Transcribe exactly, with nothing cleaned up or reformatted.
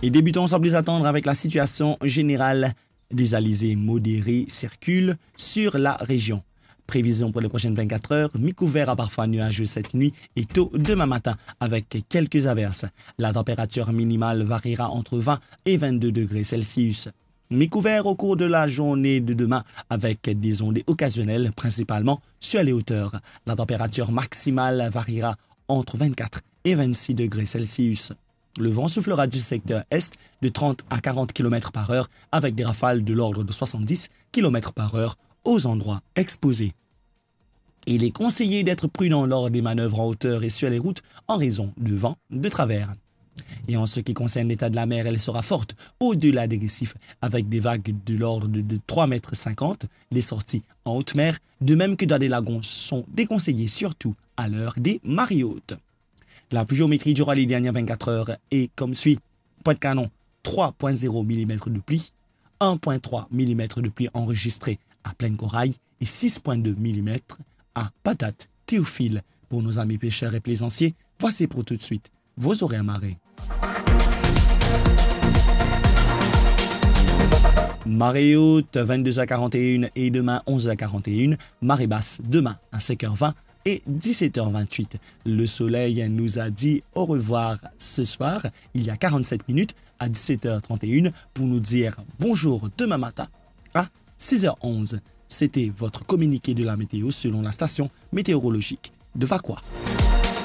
Et débutons sans plus attendre avec la situation générale. Des alizés modérés circulent sur la région. Prévision pour les prochaines vingt-quatre heures, mi-couvert à parfois nuageux cette nuit et tôt demain matin avec quelques averses. La température minimale variera entre vingt et vingt-deux degrés Celsius. Mi-couvert au cours de la journée de demain avec des ondées occasionnelles, principalement sur les hauteurs. La température maximale variera entre vingt-quatre et vingt-six degrés Celsius. Le vent soufflera du secteur est de trente à quarante kilomètres par heure avec des rafales de l'ordre de soixante-dix kilomètres par heure aux endroits exposés. Il est conseillé d'être prudent lors des manœuvres en hauteur et sur les routes en raison de vent de travers. Et en ce qui concerne l'état de la mer, elle sera forte au-delà des récifs avec des vagues de l'ordre de trois mètres cinquante. Les sorties en haute mer, de même que dans des lagons, sont déconseillées surtout à l'heure des marées hautes. La pluviométrie durant les dernières vingt-quatre heures est comme suit. Pointe-Canon, trois virgule zéro millimètres de pluie, un virgule trois millimètres de pluie enregistré à Plaine-Corail et six virgule deux millimètres à Patate, Théophile. Pour nos amis pêcheurs et plaisanciers, voici pour tout de suite vos horaires marées. Marée haute, vingt-deux heures quarante et une et demain onze heures quarante et une. Marée basse, demain à cinq heures vingt et dix-sept heures vingt-huit. Le soleil nous a dit au revoir ce soir, il y a quarante-sept minutes à dix-sept heures trente et une pour nous dire bonjour demain matin à six heures onze. C'était votre communiqué de la météo selon la station météorologique de Vacois.